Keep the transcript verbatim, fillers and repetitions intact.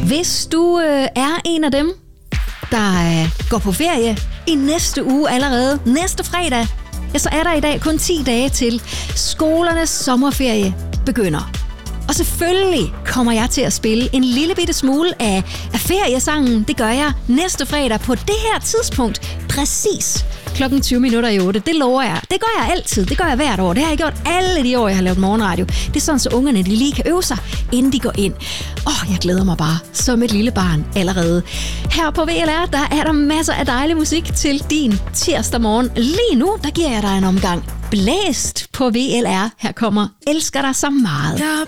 Hvis du øh, er en af dem, der øh, går på ferie i næste uge allerede, næste fredag, ja, så er der i dag kun ti dage til skolernes sommerferie begynder. Og selvfølgelig kommer jeg til at spille en lille bitte smule af, af feriesangen. Det gør jeg næste fredag på det her tidspunkt. Præcis klokken tyve minutter i otte. Det lover jeg. Det gør jeg altid. Det gør jeg hvert år. Det har jeg gjort alle de år, jeg har lavet morgenradio. Det er sådan, så ungerne de lige kan øve sig, inden de går ind. Åh, oh, jeg glæder mig bare som et lille barn allerede. Her på V L R, der er der masser af dejlig musik til din tirsdag morgen. Lige nu, der giver jeg dig en omgang blæst på V L R. Her kommer Elsker dig så meget. Jeg